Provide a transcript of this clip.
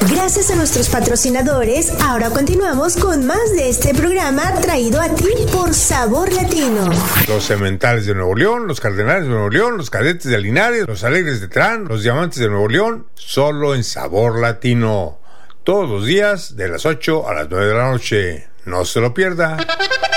Gracias a nuestros patrocinadores, ahora continuamos con más de este programa traído a ti por Sabor Latino. Los Cementales de Nuevo León, los Cardenales de Nuevo León, los Cadetes de Linares, los Alegres de Terán, los Diamantes de Nuevo León, solo en Sabor Latino. Todos los días de las 8 a las 9 de la noche. No se lo pierda.